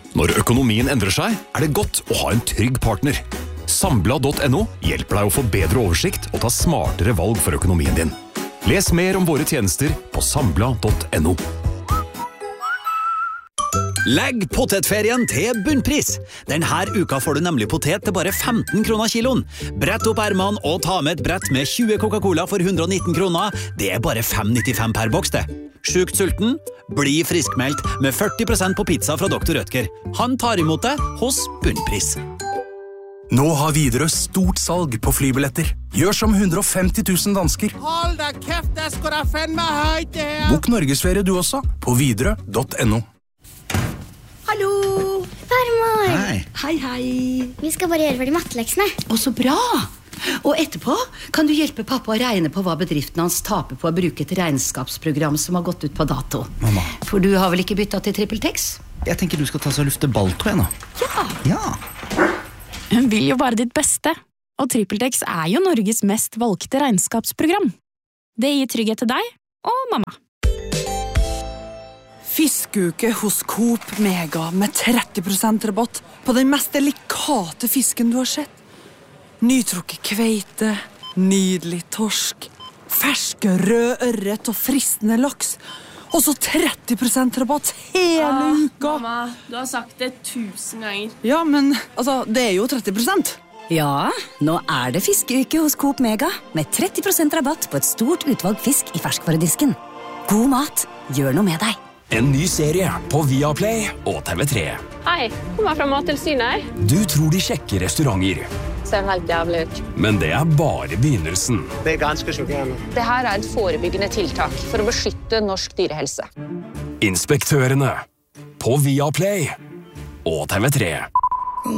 Når økonomien endrer seg, det godt å ha en trygg partner. Sambla.no hjelper deg å få bedre oversikt og ta smartere valg for økonomien din. Les mer om våre tjenester på sambla.no. Legg potetferien til bunnpris. Denne uka får du nemlig potet til bare 15 kroner kiloen. Brett opp ermene og ta med et brett med 20 Coca-Cola for 119 kroner. Det bare 5,95 per boks det. Sjukt sulten? Bli friskmeldt med 40% på pizza fra Dr. Rødtger. Han tar imot det hos bunnpris. Nå har Widerøe stort salg på flybilletter. Gjør som 150 000 dansker. Hold da kæft, det skal da fandme højt det her. Bok Norgesferie du også på widerøe.no. Hallo! Farmor! Hei. Hei. Vi skal bare gjøre ferdig matteleksene. Å, så bra! Og etterpå kan du hjelpe pappa å regne på hva bedriften hans taper på å bruke et regnskapsprogram som har gått ut på dato. Mamma. For du har vel ikke byttet til TrippelTex? Jeg tenker du skal ta så lufte balltå nå. Ja. Hun vil jo bare ditt beste, og TrippelTex jo Norges mest valgte regnskapsprogram. Det gir trygghet til deg og mamma. Fiskeuke hos Coop Mega med 30% rabatt på den mest delikate fisken du har sett. Nytrukket kveite, nydelig torsk, ferske rød ørret og fristende laks. Og så 30% rabatt hele uka. Mamma, du har sagt det 1000 ganger. Ja, men altså, det jo 30%. Ja, nå det fiskeuke hos Coop Mega med 30% rabatt på et stort utvalg fisk i ferskvaredisken. God mat, gjør noe med deg. En ny serie på Viaplay og TV3. Hei, kommer fra Mattilsynet. Du tror de sjekker restauranter. Ser helt jævlig ut. Men det bare begynnelsen. Det ganske sjokkerende. Det her et forebyggende tiltak for å beskytte norsk dyrehelse. Inspektørene på Viaplay og TV3.